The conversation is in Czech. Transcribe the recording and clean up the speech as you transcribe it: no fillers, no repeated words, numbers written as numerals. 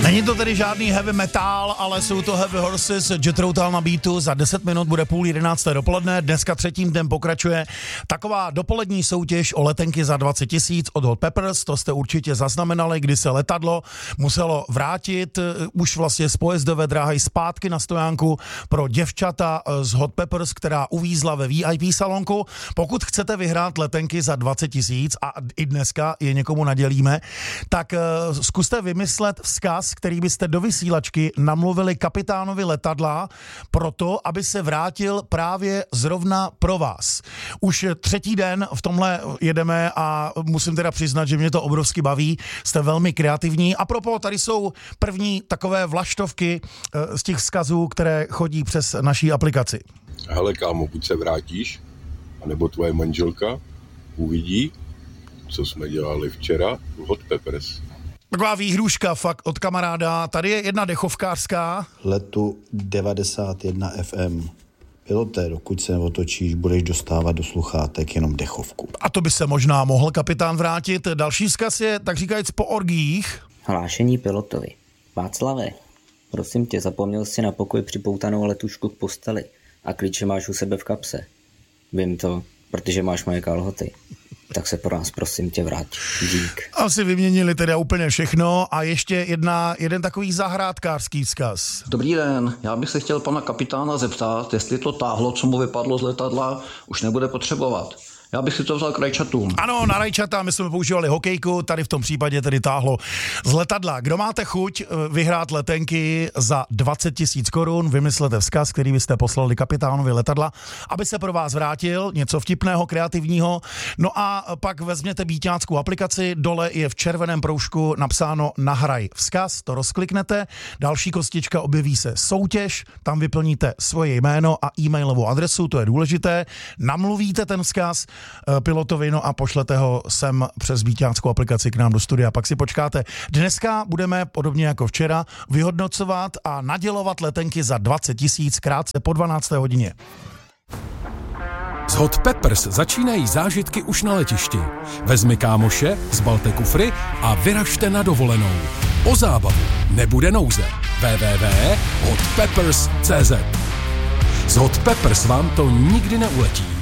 Není to tedy žádný heavy metal, ale jsou to Heavy Horses, Jethro Tull na beatu. Za 10 minut bude 10:30 dopoledne. Dneska třetím dnem pokračuje taková dopolední soutěž o letenky za 20 000 od Hot Peppers. To jste určitě zaznamenali, kdy se letadlo muselo vrátit už vlastně z pojezdové dráhy zpátky na stojánku pro děvčata z Hot Peppers, která uvízla ve VIP salonku. Pokud chcete vyhrát letenky za 20 000 a i dneska je někomu nadělíme, tak zkuste vymyslet vzkaz, který byste do vysílačky namluvili kapitánovi letadla proto, aby se vrátil právě zrovna pro vás. Už třetí den v tomhle jedeme a musím teda přiznat, že mě to obrovsky baví. Jste velmi kreativní. A propos, tady jsou první takové vlaštovky z těch vzkazů, které chodí přes naší aplikaci. Hele kámo, buď se vrátíš, anebo tvoje manželka uvidí, co jsme dělali včera v Hot Peppers. Taková výhruška fakt od kamaráda. Tady je jedna dechovkářská. Letu 91 FM. Piloté, dokud se neotočíš, budeš dostávat do sluchátek jenom dechovku. A to by se možná mohl kapitán vrátit. Další vzkaz je, tak říkajíc, po orgiích. Hlášení pilotovi. Václave, prosím tě, zapomněl jsi na pokoj připoutanou letušku k posteli a klíče máš u sebe v kapse. Vím to, protože máš moje kalhoty. Tak se pro nás prosím tě vrať. Dík. Asi vyměnili teda úplně všechno a ještě jeden takový zahrádkářský vzkaz. Dobrý den, já bych se chtěl pana kapitána zeptat, jestli to táhlo, co mu vypadlo z letadla, už nebude potřebovat. Já bych si to vzal k rajčatům. Ano, na rajčata my jsme používali hokejku, tady v tom případě tedy táhlo z letadla. Kdo máte chuť vyhrát letenky za 20 000 korun, vymyslete vzkaz, který byste poslali kapitánovi letadla, aby se pro vás vrátil, něco vtipného, kreativního. No a pak vezměte bíťáckou aplikaci, dole je v červeném proužku napsáno nahraj vzkaz, to rozkliknete, další kostička, objeví se soutěž, tam vyplníte svoje jméno a e-mailovou adresu, to je důležité, namluvíte ten vzkaz pilotovi, no a pošlete ho sem přes bíťáckou aplikaci k nám do studia. Pak si počkáte. Dneska budeme, podobně jako včera, vyhodnocovat a nadělovat letenky za 20 000 krátce po 12. hodině. Z Hot Peppers začínají zážitky už na letišti. Vezmi kámoše, zbalte kufry a vyražte na dovolenou. O zábavu nebude nouze. www.hotpeppers.cz. Z Hot Peppers vám to nikdy neuletí.